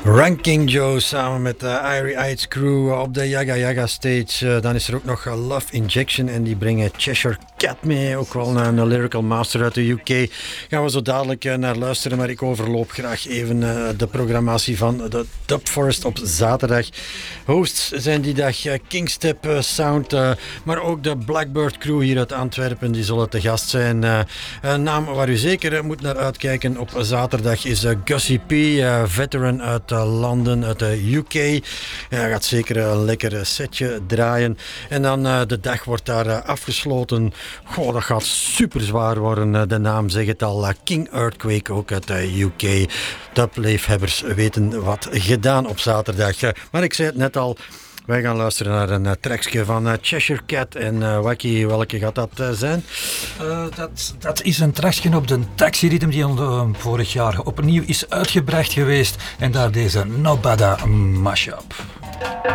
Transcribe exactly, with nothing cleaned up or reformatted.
Ranking Joe samen met de Irie Heights Crew op de Yaga Yaga stage. Uh, dan is er ook nog Love Injection en die brengen Cheshire Cat mee. Ook wel een, een lyrical master uit de U K. Gaan we zo dadelijk uh, naar luisteren, maar ik overloop graag even uh, de programmatie van de Dub Forest op zaterdag. Hosts zijn die dag uh, Kingstep uh, Sound, uh, maar ook de Blackbird Crew hier uit Antwerpen. Die zullen te gast zijn. Uh, een naam waar u zeker uh, moet naar uitkijken op zaterdag is uh, Gussie P, uh, veteran uit uh, Londen, uit de U K. Hij uh, gaat zeker een lekker setje draaien. En dan uh, de dag wordt daar uh, afgesloten. Goh, dat gaat super zwaar worden. Uh, de naam zegt het al. Uh, King Earthquake, ook uit de U K. Dubleefhebbers weten wat gedaan op zaterdag. Uh, maar ik zei het net al. Wij gaan luisteren naar een uh, trackje van uh, Cheshire Cat. En uh, Wacky, welke gaat dat uh, zijn? Uh, dat, dat is een trackje op de Taxi Rhythm die uh, vorig jaar opnieuw is uitgebracht geweest. En daar deze Nobada mashup.